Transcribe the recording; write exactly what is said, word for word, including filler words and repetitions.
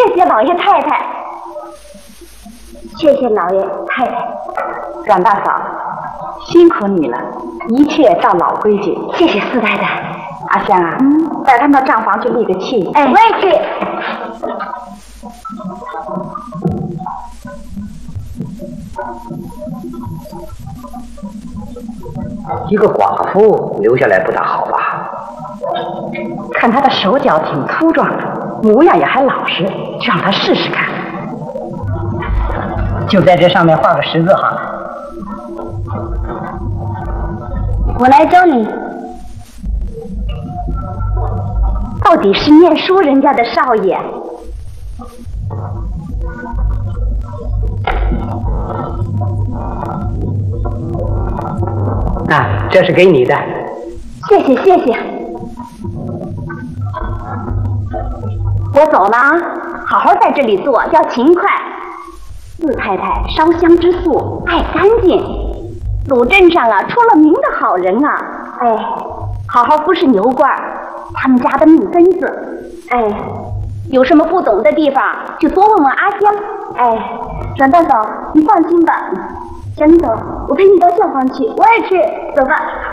谢老爷太太，谢谢老爷太太。 阮大嫂，辛苦你了，一切照老规矩。 谢谢四太太。 阿香啊，嗯，带他们到账房去立个契。 哎，我也去。 一个寡妇留下来不大好吧？ 看她的手脚挺粗壮的，模样也还老实，就让她试试看。 就在这上面画个十字好了。 我来教你。到底是念书人家的少爷。 啊，这是给你的。 谢谢谢谢。我走了啊，好好在这里做，要勤快。四太太烧香之素，爱干净。鲁镇上啊，出了名的好人啊。哎，好好服侍牛倌，他们家的命根子。哎，有什么不懂的地方，就多问问阿香。哎，阮大嫂，你放心吧。真的，我陪你到校房去。我也去，走吧。